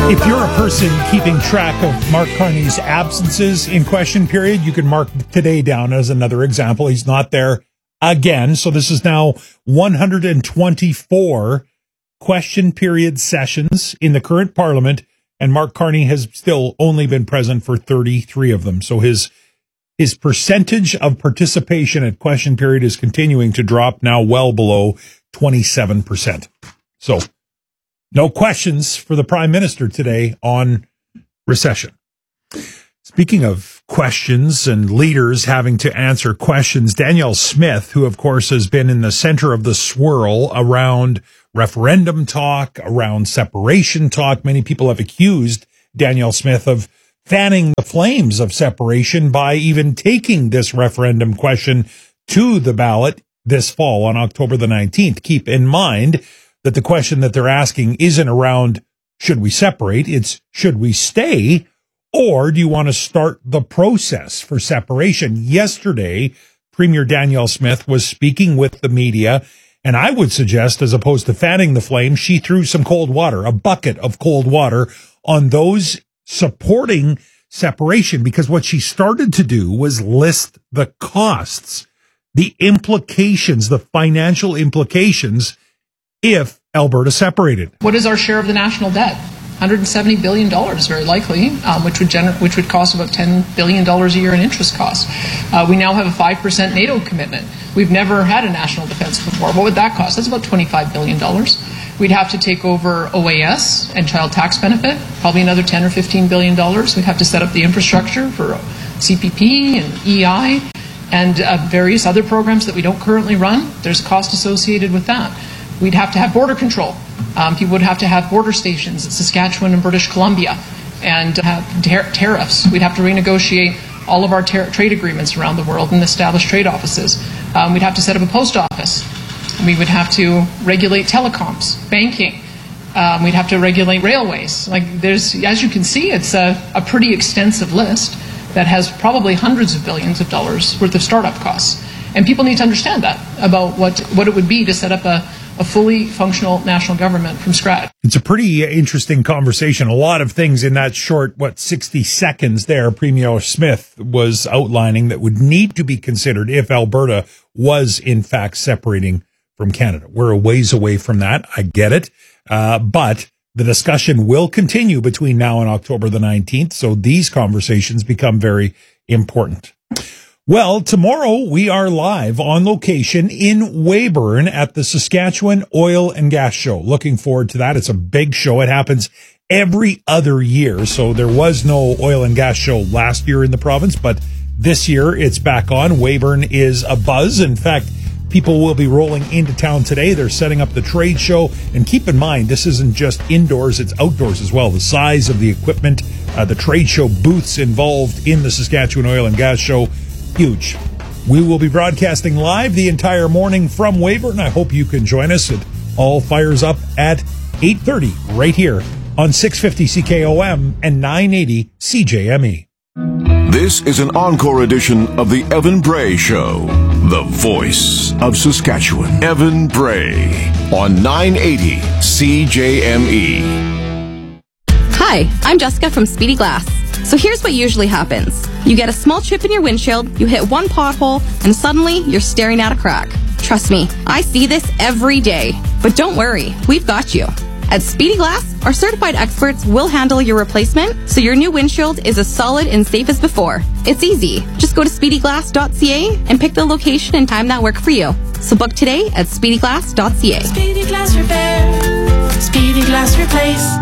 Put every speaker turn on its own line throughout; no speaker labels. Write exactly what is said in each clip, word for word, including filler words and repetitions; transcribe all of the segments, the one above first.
If you're a person keeping track of Mark Carney's absences in question period, you can mark today down as another example. He's not there again. So this is now one hundred twenty-four question period sessions in the current parliament, and Mark Carney has still only been present for thirty-three of them. So his his percentage of participation at question period is continuing to drop, now well below twenty-seven percent. So no questions for the Prime Minister today on recession. Speaking of questions and leaders having to answer questions, Danielle Smith, who of course has been in the center of the swirl around referendum talk, around separation talk. Many people have accused Danielle Smith of fanning the flames of separation by even taking this referendum question to the ballot this fall on October the nineteenth. Keep in mind that the question that they're asking isn't around should we separate, it's should we stay, or do you want to start the process for separation? Yesterday, Premier Danielle Smith was speaking with the media, and I would suggest, as opposed to fanning the flame, she threw some cold water, a bucket of cold water, on those supporting separation, because what she started to do was list the costs, the implications, the financial implications if Alberta separated.
What is our share of the national debt? one hundred seventy billion dollars, very likely, um, which would gener- which would cost about ten billion dollars a year in interest costs. Uh, we now have a five percent NATO commitment. We've never had a national defense before. What would that cost? That's about twenty-five billion dollars. We'd have to take over O A S and child tax benefit, probably another ten or fifteen billion dollars. We'd have to set up the infrastructure for C P P and E I and uh, various other programs that we don't currently run. There's cost associated with that. We'd have to have border control. Um, people would have to have border stations at Saskatchewan and British Columbia and have tar- tariffs. We'd have to renegotiate all of our tar- trade agreements around the world and establish trade offices. Um, we'd have to set up a post office. We would have to regulate telecoms, banking. Um, we'd have to regulate railways. Like there's, as you can see, it's a, a pretty extensive list that has probably hundreds of billions of dollars worth of startup costs. And people need to understand that about what, what it would be to set up a a fully functional national government from scratch.
It's a pretty interesting conversation. A lot of things in that short, what, sixty seconds there, Premier Smith was outlining that would need to be considered if Alberta was in fact separating from Canada. We're a ways away from that. I get it. Uh, but the discussion will continue between now and October the nineteenth. So these conversations become very important. Well, tomorrow we are live on location in Weyburn at the Saskatchewan Oil and Gas Show. Looking forward to that. It's a big show. It happens every other year. So there was no oil and gas show last year in the province, but this year it's back on. Weyburn is abuzz. In fact, people will be rolling into town today. They're setting up the trade show. And keep in mind, this isn't just indoors, it's outdoors as well. The size of the equipment, uh, the trade show booths involved in the Saskatchewan Oil and Gas Show, huge. We will be broadcasting live the entire morning from Weyburn. I hope you can join us. It all fires up at eight thirty right here on six fifty C K O M and nine eighty C J M E.
This is an encore edition of the Evan Bray Show, the voice of Saskatchewan. Evan Bray on nine eighty C J M E.
Hi, I'm Jessica from Speedy Glass. So here's what usually happens. You get a small chip in your windshield, you hit one pothole, and suddenly you're staring at a crack. Trust me, I see this every day. But don't worry, we've got you. At Speedy Glass, our certified experts will handle your replacement so your new windshield is as solid and safe as before. It's easy. Just go to speedy glass dot c a and pick the location and time that work for you. So book today at speedy glass dot c a.
Speedy Glass Repair. Speedy Glass Replace.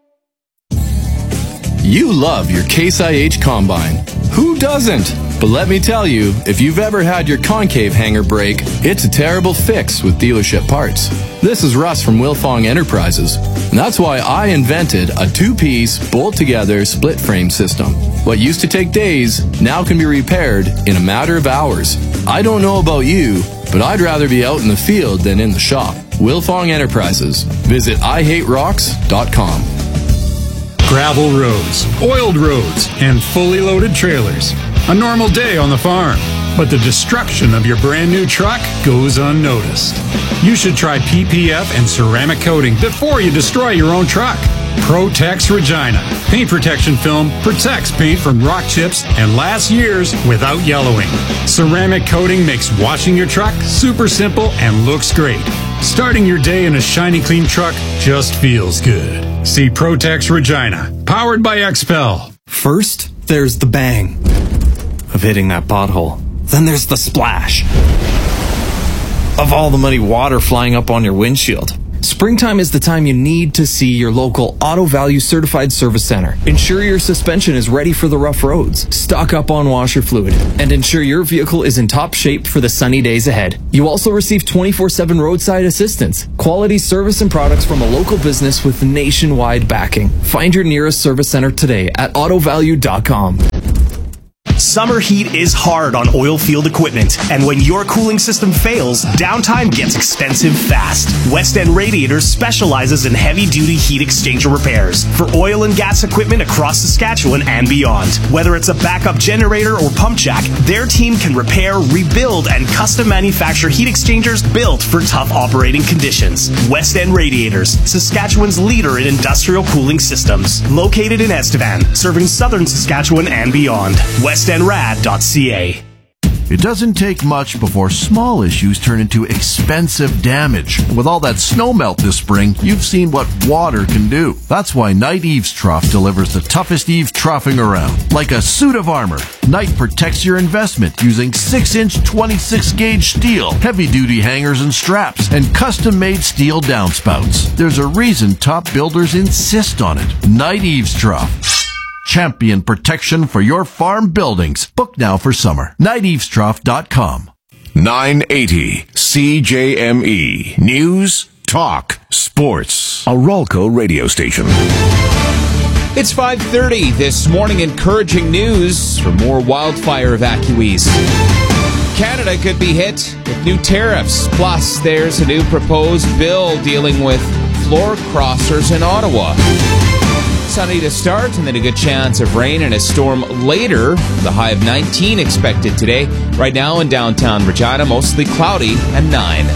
You love your Case I H Combine. Who doesn't? But let me tell you, if you've ever had your concave hanger break, it's a terrible fix with dealership parts. This is Russ from Wilfong Enterprises. And that's why I invented a two-piece, bolt-together, split-frame system. What used to take days now can be repaired in a matter of hours. I don't know about you, but I'd rather be out in the field than in the shop. Wilfong Enterprises. Visit i hate rocks dot com.
Gravel roads, oiled roads, and fully loaded trailers. A normal day on the farm. But the destruction of your brand new truck goes unnoticed. You should try P P F and ceramic coating before you destroy your own truck. Protex Regina. Paint protection film protects paint from rock chips and lasts years without yellowing. Ceramic coating makes washing your truck super simple and looks great. Starting your day in a shiny, clean truck just feels good. See Protex Regina, powered by X P E L.
First, there's the bang of hitting that pothole. Then there's the splash of all the muddy water flying up on your windshield. Springtime is the time you need to see your local Auto Value Certified Service Center. Ensure your suspension is ready for the rough roads. Stock up on washer fluid and ensure your vehicle is in top shape for the sunny days ahead. You also receive twenty-four seven roadside assistance, quality service and products from a local business with nationwide backing. Find your nearest service center today at auto value dot com.
Summer heat is hard on oil field equipment, and when your cooling system fails, downtime gets expensive fast. West End Radiators specializes in heavy-duty heat exchanger repairs for oil and gas equipment across Saskatchewan and beyond. Whether it's a backup generator or pump jack, their team can repair, rebuild, and custom manufacture heat exchangers built for tough operating conditions. West End Radiators, Saskatchewan's leader in industrial cooling systems. Located in Estevan, serving southern Saskatchewan and beyond. west end rad dot c a.
It doesn't take much before small issues turn into expensive damage. With all that snow melt this spring, you've seen what water can do. That's why Knight Eaves Trough delivers the toughest eave troughing around. Like a suit of armor, Knight protects your investment using six inch twenty-six gauge steel, heavy-duty hangers and straps, and custom-made steel downspouts. There's a reason top builders insist on it. Knight Eaves Trough. Champion protection for your farm buildings. Book now for summer. Knight Eaves Trough dot com. nine eighty C J M E. News, talk, sports. A Rolco radio station.
It's five thirty this morning. Encouraging news for more wildfire evacuees. Canada could be hit with new tariffs. Plus, there's a new proposed bill dealing with floor crossers in Ottawa. Sunny to start, and then a good chance of rain and a storm later. The high of nineteen expected today. Right now in downtown Regina, mostly cloudy and nine.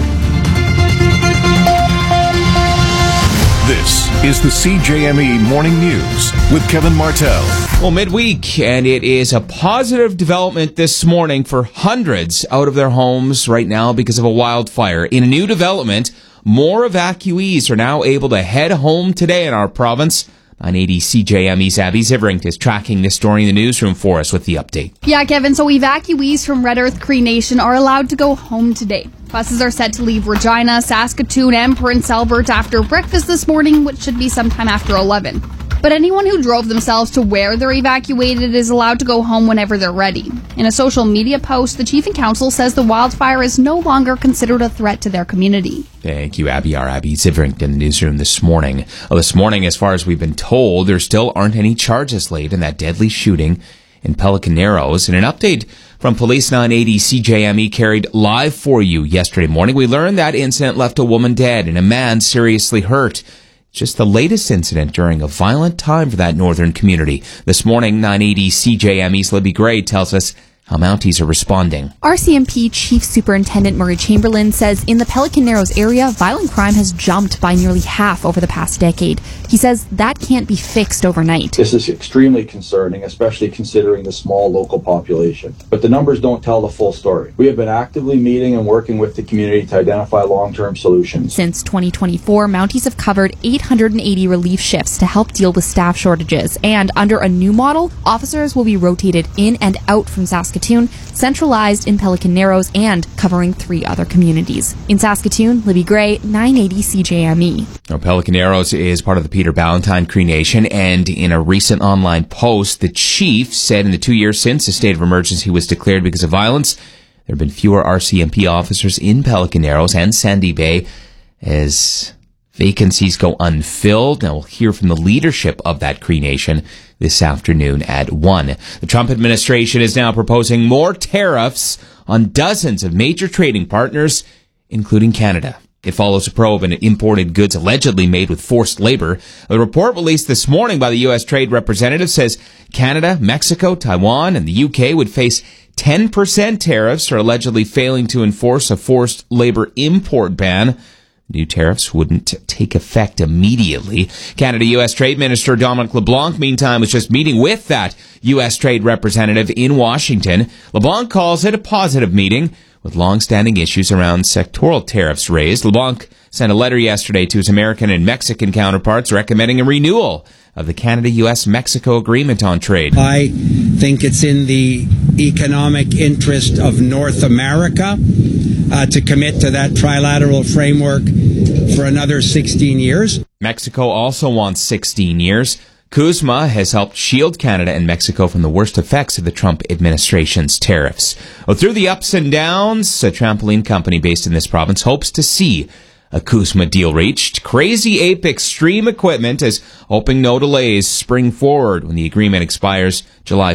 This is the C J M E Morning News with Kevin Martell.
Well, midweek, and it is a positive development this morning for hundreds out of their homes right now because of a wildfire. In a new development, more evacuees are now able to head home today in our province. nine eighty C J M E's Abby Ziveringt is tracking this story in the newsroom for us with the update.
Yeah, Kevin, so evacuees from Red Earth Cree Nation are allowed to go home today. Buses are set to leave Regina, Saskatoon, and Prince Albert after breakfast this morning, which should be sometime after eleven. But anyone who drove themselves to where they're evacuated is allowed to go home whenever they're ready. In a social media post, the chief and council says the wildfire is no longer considered a threat to their community.
Thank you, Abby. Our Abby Ziveringt in the newsroom this morning. Well, this morning, as far as we've been told, there still aren't any charges laid in that deadly shooting in Pelican Narrows. In an update from Police nine eighty C J M E carried live for you yesterday morning, we learned that incident left a woman dead and a man seriously hurt. Just the latest incident during a violent time for that northern community. This morning, nine eighty C J M E's Libby Gray tells us how Mounties are responding.
R C M P Chief Superintendent Murray Chamberlain says in the Pelican Narrows area, violent crime has jumped by nearly half over the past decade. He says that can't be fixed overnight.
This is extremely concerning, especially considering the small local population. But the numbers don't tell the full story. We have been actively meeting and working with the community to identify long-term solutions.
Since twenty twenty-four, Mounties have covered eight hundred eighty relief shifts to help deal with staff shortages. And under a new model, officers will be rotated in and out from Saskatoon, centralized in Pelican Narrows, and covering three other communities. In Saskatoon, Libby Gray, nine eighty C J M E.
Now, Pelican Narrows is part of the Peter Ballantyne Cree Nation, and in a recent online post, the chief said in the two years since the state of emergency was declared because of violence, there have been fewer R C M P officers in Pelican Narrows and Sandy Bay as vacancies go unfilled. Now, we'll hear from the leadership of that Cree Nation this afternoon at one. The Trump administration is now proposing more tariffs on dozens of major trading partners, including Canada. It follows a probe into imported goods allegedly made with forced labor. A report released this morning by the U S Trade Representative says Canada, Mexico, Taiwan, and the U K would face ten percent tariffs for allegedly failing to enforce a forced labor import ban. New tariffs wouldn't take effect immediately. Canada-U S Trade Minister Dominic LeBlanc, meantime, was just meeting with that U S trade representative in Washington. LeBlanc calls it a positive meeting, with long-standing issues around sectoral tariffs raised. LeBlanc sent a letter yesterday to his American and Mexican counterparts recommending a renewal of the Canada-U S-Mexico Agreement on Trade.
I think it's in the economic interest of North America uh, to commit to that trilateral framework for another sixteen years.
Mexico also wants sixteen years. CUSMA has helped shield Canada and Mexico from the worst effects of the Trump administration's tariffs. Well, through the ups and downs, a trampoline company based in this province hopes to see a CUSMA deal reached. Crazy Ape Extreme Equipment is hoping no delays spring forward when the agreement expires July